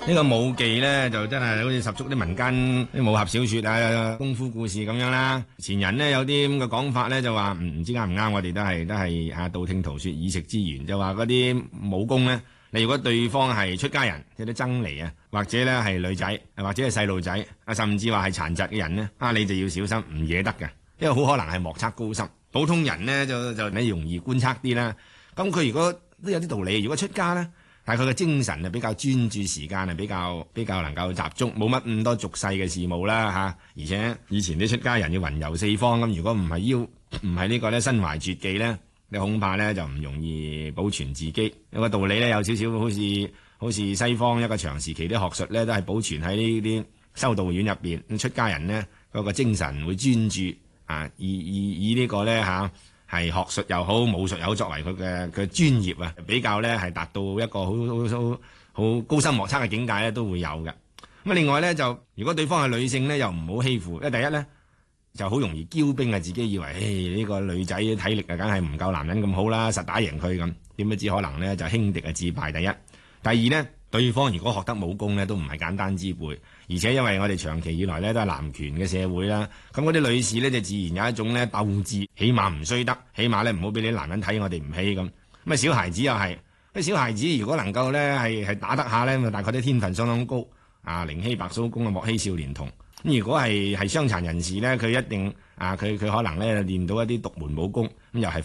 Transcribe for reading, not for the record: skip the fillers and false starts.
呢個武技咧就真係好似十足啲民間啲武俠小說啊、功夫故事咁樣啦。前人呢有啲咁嘅講法咧，就話唔知啱唔啱，我哋都係道聽途說以食之言，就話嗰啲武功咧，你如果對方係出家人，即係啲僧尼啊，或者咧係女仔，或者係細路仔啊，甚至話係殘疾嘅人呢，你就要小心唔惹得嘅，因為好可能係莫測高深。普通人呢，就你容易觀察啲啦。咁佢如果都有啲道理，如果出家呢，但係佢嘅精神比較專注，時間比較能夠集中，冇乜咁多俗世嘅事務啦嚇。而且以前啲出家人要雲遊四方，咁如果唔係呢個咧身懷絕技咧，你恐怕咧就唔容易保存自己。有個道理咧，有少少好似西方一個長時期啲學術咧，都係保存喺呢啲修道院入邊。出家人呢，嗰個精神會專注啊，以呢個咧嚇。係學術又好，武術又好，作為佢嘅專業啊，比較咧係達到一個好高深莫測嘅境界咧，都會有嘅。咁另外咧就，如果對方係女性咧，又唔好欺負，因為第一咧就好容易驕兵啊，自己以為呢個女仔體力啊，梗係唔夠男人咁好啦，實打贏佢咁，點不知可能咧就輕敵啊，自敗。第一，第二咧，對方如果學得武功咧，都唔係簡單之輩。而且因為我哋長期以來咧都係男權嘅社會啦，咁嗰啲女士咧就自然有一種咧鬥志，起碼唔衰得，起碼咧唔好俾你男人睇我哋唔起咁。咁啊小孩子又係，小孩子如果能夠咧係打得下咧，咁大概啲天分相當高啊，寧欺白鬚公啊，莫欺少年童。咁如果係傷殘人士咧，佢一定佢可能咧練到一啲獨門武功，咁又係。